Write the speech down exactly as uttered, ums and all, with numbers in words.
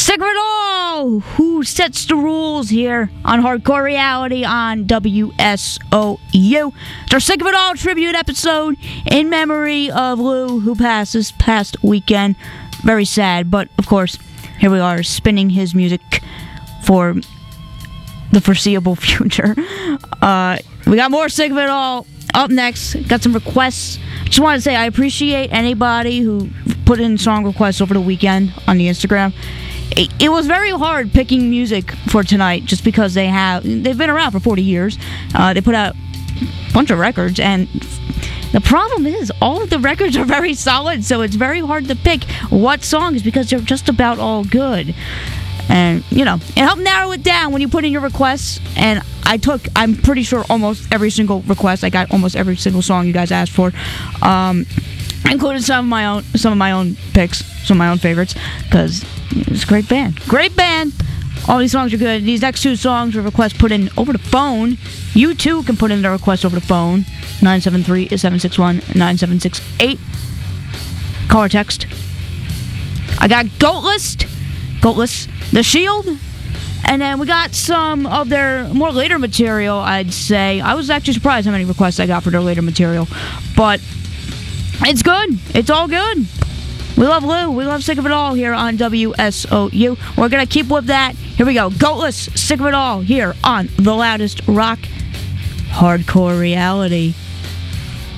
Sick of it all! Who sets the rules here on Hardcore Reality on W S O U? It's our Sick of It All tribute episode in memory of Lou, who passed this past weekend. Very sad, but of course, here we are spinning his music for the foreseeable future. Uh, we got more Sick of It All up next. Got some requests. Just want to say I appreciate anybody who put in song requests over the weekend on the Instagram. It, it was very hard picking music for tonight just because they have they've been around for forty years. Uh, they put out a bunch of records, and the problem is all of the records are very solid, so it's very hard to pick what songs because they're just about all good. And, you know, it helped narrow it down when you put in your requests. And I took, I'm pretty sure, almost every single request. I got almost every single song you guys asked for. Um, I included some of my own, some of my own picks, some of my own favorites, because it's a great band. Great band. All these songs are good. These next two songs were requests put in over the phone. You, too, can put in the request over the phone. nine seven three, seven six one, nine seven six eight. Call or text. I got Goatless. Goatless. The Shield, and then we got some of their more later material, I'd say. I was actually surprised how many requests I got for their later material, but it's good. It's all good. We love Lou. We love Sick of It All here on W S O U. We're going to keep with that. Here we go. Goatless, Sick of It All here on the loudest rock, Hardcore Reality.